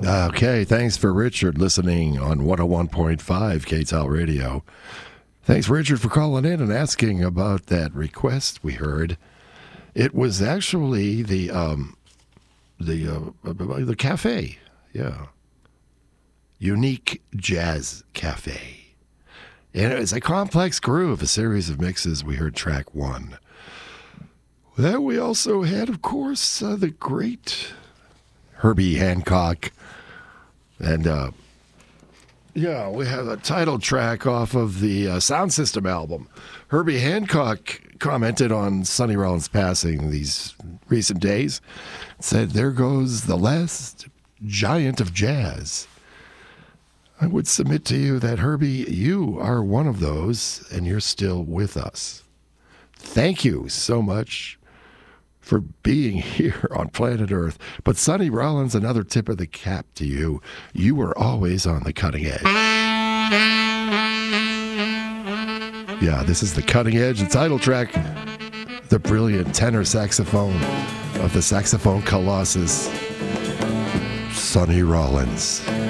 Okay, thanks for Richard listening on 101.5 KTAL Radio. Thanks, Richard, for calling in and asking about that request we heard. It was actually the cafe, yeah. Unique Jazz Cafe. And it was a complex groove, a series of mixes. We heard track one. Then we also had, of course, the great Herbie Hancock. And, we have a title track off of the Sound System album. Herbie Hancock commented on Sonny Rollins' passing these recent days. Said, "There goes the last giant of jazz." I would submit to you that, Herbie, you are one of those, and you're still with us. Thank you so much for being here on planet Earth. But Sonny Rollins, another tip of the cap to you. You were always on the cutting edge. Yeah, this is the cutting edge, the title track, the brilliant tenor saxophone of the saxophone colossus, Sonny Rollins.